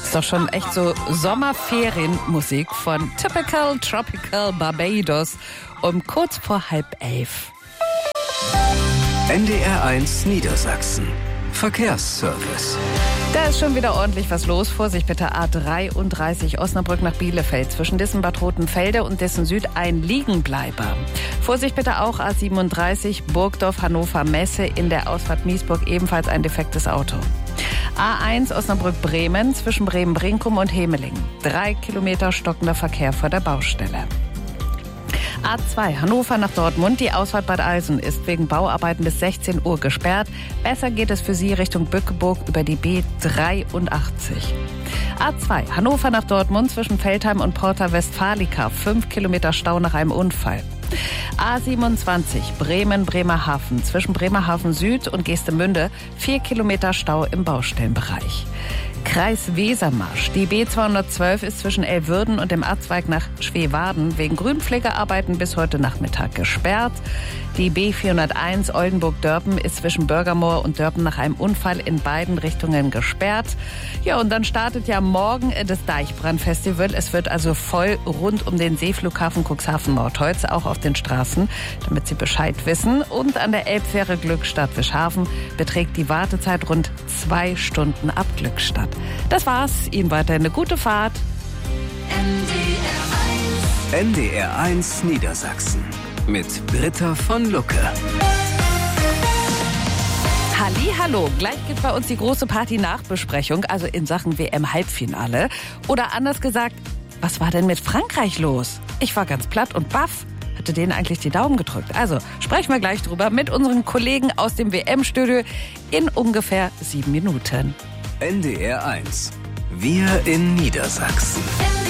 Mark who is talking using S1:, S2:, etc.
S1: Ist doch schon echt so Sommerferienmusik von Typical Tropical Barbados um kurz vor 10:30.
S2: NDR1 Niedersachsen. Verkehrsservice.
S1: Da ist schon wieder ordentlich was los. Vorsicht bitte, A33 Osnabrück nach Bielefeld. Zwischen Dissen-Bad Rotenfelde und Dissen-Süd ein Liegenbleiber. Vorsicht bitte auch A37 Burgdorf Hannover-Messe in der Ausfahrt Miesburg. Ebenfalls ein defektes Auto. A1 Osnabrück-Bremen zwischen Bremen-Brinkum und Hemeling. 3 Kilometer stockender Verkehr vor der Baustelle. A2 Hannover nach Dortmund. Die Ausfahrt Bad Eisen ist wegen Bauarbeiten bis 16 Uhr gesperrt. Besser geht es für Sie Richtung Bückeburg über die B83. A2 Hannover nach Dortmund zwischen Veltheim und Porta Westfalica. 5 Kilometer Stau nach einem Unfall. A27 Bremen-Bremerhaven zwischen Bremerhaven Süd und Geestemünde. 4 Kilometer Stau im Baustellenbereich. Kreis Wesermarsch. Die B212 ist zwischen Elwürden und dem Abzweig nach Schweewarden wegen Grünpflegearbeiten bis heute Nachmittag gesperrt. Die B401 Oldenburg-Dörpen ist zwischen Bürgermoor und Dörpen nach einem Unfall in beiden Richtungen gesperrt. Ja, und dann startet ja morgen das Deichbrandfestival. Es wird also voll rund um den Seeflughafen Cuxhaven-Nordholz, auch auf den Straßen, damit Sie Bescheid wissen. Und an der Elbfähre Glückstadt-Wischhafen beträgt die Wartezeit rund 2 Stunden ab Glückstadt. Das war's. Ihnen weiterhin eine gute Fahrt.
S2: NDR1 Niedersachsen mit Britta von Lucke.
S1: Hallihallo, gleich gibt bei uns die große Party-Nachbesprechung, also in Sachen WM-Halbfinale. Oder anders gesagt, was war denn mit Frankreich los? Ich war ganz platt und baff. Hatte denen eigentlich die Daumen gedrückt. Also sprechen wir gleich drüber mit unseren Kollegen aus dem WM-Studio in ungefähr 7 Minuten.
S2: NDR1. Wir in Niedersachsen.